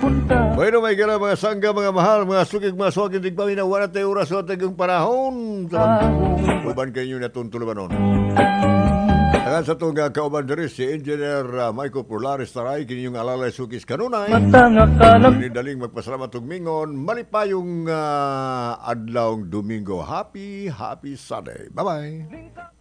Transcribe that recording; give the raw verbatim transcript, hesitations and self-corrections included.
Bueno, may kala mga sangga, mga mahal, mga sukig, mga swagin, tigpangin na wala tayo oras o tagong panahon. Uban kayo na tuntulubanon. Tagan sa itong uh, kauban diri si Engineer uh, Michael Polaris Taray, kini yung alalay sukis kanunay. Daling magpasalamat og mingon, malipayong uh, adlawng Domingo. Happy, happy Sunday. Bye-bye.